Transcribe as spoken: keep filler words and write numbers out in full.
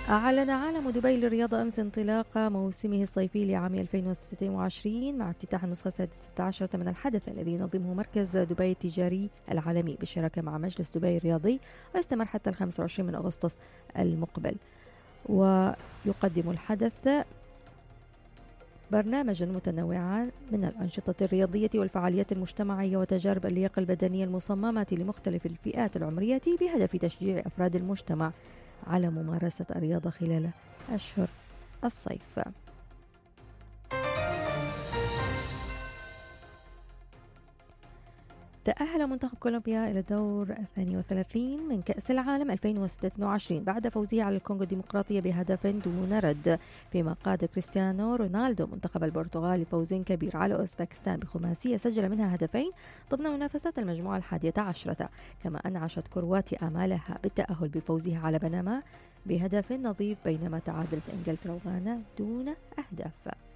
أعلن عالم دبي للرياضة أمس انطلاق موسمه الصيفي لعام ألفين وستة وعشرين مع افتتاح النسخة السادسة عشرة من الحدث الذي ينظمه مركز دبي التجاري العالمي بالشراكة مع مجلس دبي الرياضي، ويستمر حتى الخامس والعشرين من أغسطس المقبل. ويقدم الحدث برنامجا متنوعا من الأنشطة الرياضية والفعاليات المجتمعية وتجارب اللياقة البدنية المصممة لمختلف الفئات العمرية بهدف تشجيع أفراد المجتمع على ممارسة الرياضة خلال أشهر الصيف. تأهل منتخب كولومبيا إلى الدور الثاني والثلاثين من كأس العالم ألفين وستة وعشرين بعد فوزه على الكونغو الديمقراطية بهدف دون رد، فيما قاد كريستيانو رونالدو منتخب البرتغال لفوز كبير على أوزبكستان بخماسية سجل منها هدفين ضمن منافسة المجموعة الحادية عشرة. كما أنعشت كرواتيا آمالها بالتأهل بفوزها على بنما بهدف نظيف، بينما تعادلت إنجلترا وغانا دون أهداف.